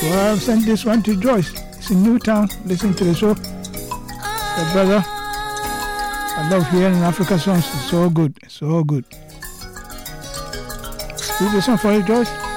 Well, I've sent this one to Joyce. It's in Newtown. Listen to the show. The brother. I love hearing Africa songs. It's so good. So good. Do this one for you, Joyce.